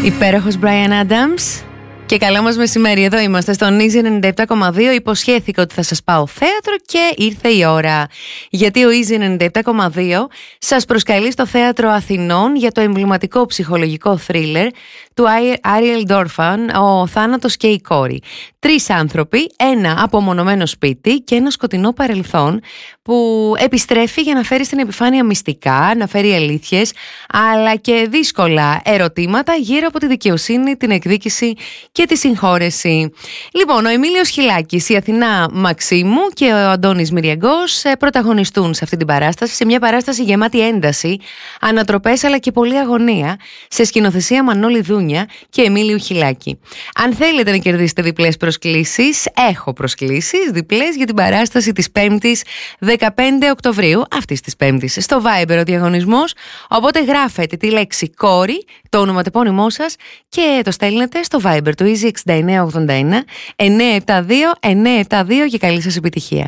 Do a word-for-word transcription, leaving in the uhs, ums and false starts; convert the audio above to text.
Υπέροχος Bryan Adams. Και καλό μας μεσημέρι, εδώ είμαστε στον Easy ενενήντα επτά κόμμα δύο. Υποσχέθηκα ότι θα σας πάω θέατρο και ήρθε η ώρα. Γιατί ο Easy ενενήντα επτά κόμμα δύο σας προσκαλεί στο Θέατρο Αθηνών για το εμβληματικό ψυχολογικό θρίλερ του Άριελ Ντόρφαν, Ο θάνατος και η κόρη. Τρεις άνθρωποι, ένα απομονωμένο σπίτι και ένα σκοτεινό παρελθόν που επιστρέφει για να φέρει στην επιφάνεια μυστικά, να φέρει αλήθειες, αλλά και δύσκολα ερωτήματα γύρω από τη δικαιοσύνη, την εκδίκηση και τη συγχώρεση. Λοιπόν, ο Εμίλιος Χιλάκης, η Αθηνά Μαξίμου και ο Αντώνης Μυριαγκός πρωταγωνιστούν σε αυτή την παράσταση, σε μια παράσταση γεμάτη ένταση, ανατροπές αλλά και πολλή αγωνία, σε σκηνοθεσία Μανώλη Δούνια και Εμίλιου Χιλάκη. Αν θέλετε να κερδίσετε διπλές προσκλήσεις, έχω προσκλήσεις διπλές για την παράσταση της Πέμπτης δεκαπέντε Οκτωβρίου, αυτής της Πέμπτης, στο Viber ο διαγωνισμός. Οπότε γράφετε τη λέξη κόρη, το ονοματεπώνυμό σας και το στέλνετε στο Viber του Easy εξήντα εννέα ογδόντα ένα εννιακόσια εβδομήντα δύο εννιακόσια εβδομήντα δύο και καλή σας επιτυχία.